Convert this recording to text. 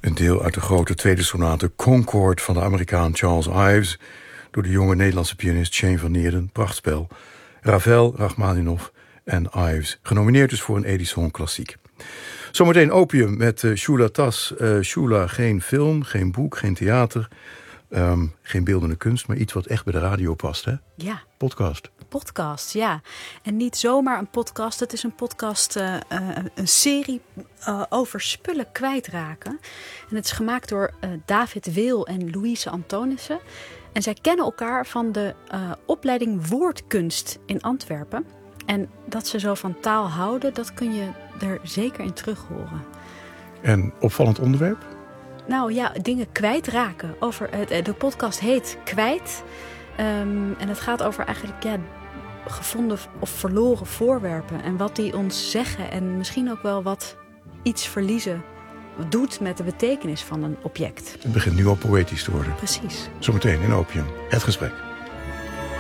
Een deel uit de grote tweede sonate Concord van de Amerikaan Charles Ives, door de jonge Nederlandse pianist Shane van Neerden. Prachtspel. Ravel, Rachmaninoff en Ives. Genomineerd dus voor een Edison Klassiek. Zometeen Opium met Shula Tas. Shula, geen film, geen boek, geen theater. Geen beeldende kunst, maar iets wat echt bij de radio past, hè? Ja. Podcast, ja. En niet zomaar een podcast. Het is een podcast, een serie over spullen kwijtraken. En het is gemaakt door David Weel en Louise Antonissen. En zij kennen elkaar van de opleiding Woordkunst in Antwerpen. En dat ze zo van taal houden, dat kun je er zeker in terug horen. En opvallend onderwerp? Nou ja, dingen kwijtraken. De podcast heet Kwijt. En het gaat over eigenlijk gevonden of verloren voorwerpen. En wat die ons zeggen. En misschien ook wel wat iets verliezen doet met de betekenis van een object. Het begint nu al poëtisch te worden. Precies. Zometeen in Opium. Het gesprek.